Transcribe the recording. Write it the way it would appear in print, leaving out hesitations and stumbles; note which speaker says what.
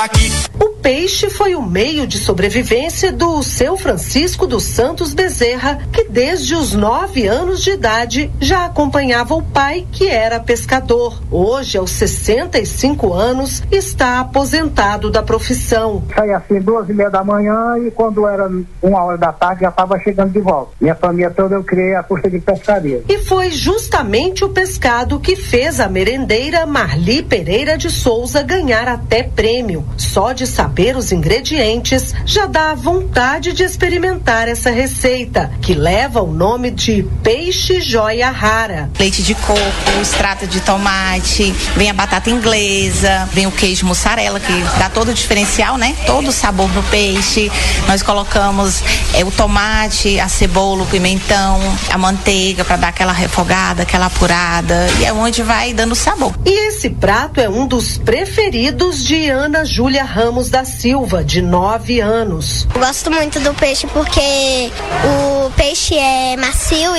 Speaker 1: O peixe foi o meio de sobrevivência do seu Francisco dos Santos Bezerra, que desde os 9 anos de idade já acompanhava o pai, que era pescador. Hoje, aos 65 anos, está aposentado da profissão.
Speaker 2: Saía assim 2:30 da manhã e quando era 1h da tarde já estava chegando de volta. Minha família toda eu criei a custa de pescaria.
Speaker 1: E foi justamente o pescado que fez a merendeira Marli Pereira de Souza ganhar até prêmio. Só de saber os ingredientes já dá vontade de experimentar essa receita, que leva o nome de peixe joia rara.
Speaker 3: Leite de coco, extrato de tomate, vem a batata inglesa, vem o queijo mussarela, que dá todo o diferencial, né? Todo o sabor no peixe. Nós colocamos o tomate, a cebola, o pimentão, a manteiga para dar aquela refogada, aquela apurada, e é onde vai dando sabor.
Speaker 1: E esse prato é um dos preferidos de Ana Júlia Ramos da Silva, de 9 anos.
Speaker 4: Eu gosto muito do peixe porque o peixe é macio